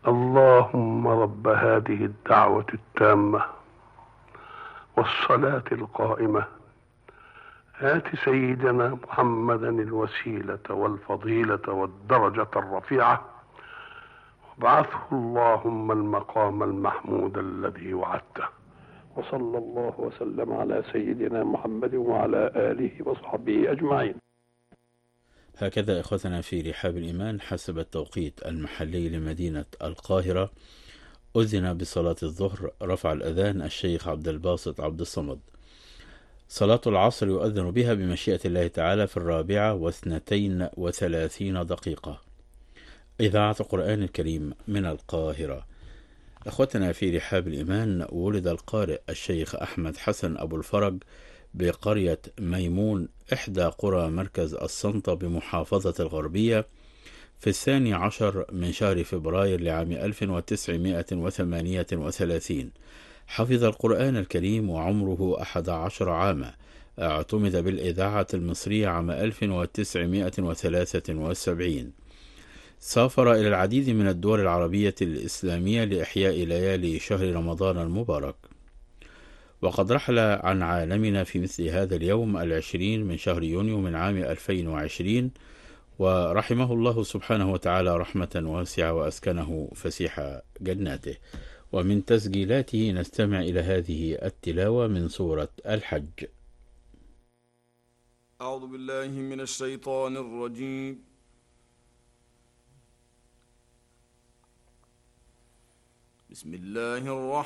اللهم رب هذه الدعوة التامة والصلاة القائمة، آت سيدنا محمدا الوسيلة والفضيلة والدرجة الرفيعة، وابعثه اللهم المقام المحمود الذي وعدته. وصلى الله وسلم على سيدنا محمد وعلى آله وصحبه أجمعين. هكذا إخوتنا في رحاب الإيمان حسب التوقيت المحلي لمدينة القاهرة أذن بصلاة الظهر. رفع الأذان الشيخ عبد الباسط عبد الصمد. صلاة العصر يؤذن بها بمشيئة الله تعالى في 4:32 إذاعة القرآن الكريم من القاهرة. أخوتنا في رحاب الإيمان، ولد القارئ الشيخ أحمد حسن أبو الفرج بقرية ميمون إحدى قرى مركز السنطة بمحافظة الغربية في 12 من شهر فبراير لعام 1938. حفظ القرآن الكريم وعمره 11 عاما. اعتمد بالإذاعة المصرية عام 1973. سافر إلى العديد من الدول العربية الإسلامية لإحياء ليالي شهر رمضان المبارك، وقد رحل عن عالمنا في مثل هذا اليوم 20 من شهر يونيو من عام 2020، ورحمه الله سبحانه وتعالى رحمة واسعة وأسكنه فسيح جناته. ومن تسجيلاته نستمع إلى هذه التلاوة من سورة الحج. أعوذ بالله من الشيطان الرجيم. بسم الله الرحمن